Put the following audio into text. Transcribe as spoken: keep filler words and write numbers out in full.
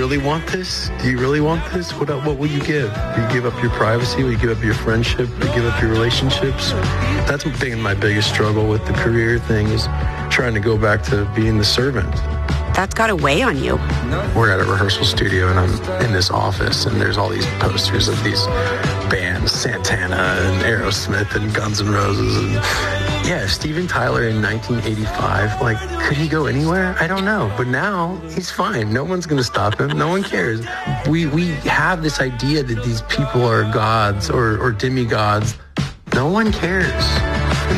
really want this? Do you really want this? What what will you give? Will you give up your privacy? Will you give up your friendship? Will you give up your relationships? That's been my biggest struggle with the career thing, is trying to go back to being the servant. That's got to weigh on you. We're at a rehearsal studio, and I'm in this office, and there's all these posters of these bands, Santana and Aerosmith and Guns N' Roses. And yeah, Steven Tyler in nineteen eighty-five, like, could he go anywhere? I don't know. But now he's fine. No one's going to stop him. No one cares. We we have this idea that these people are gods or, or demigods. No one cares.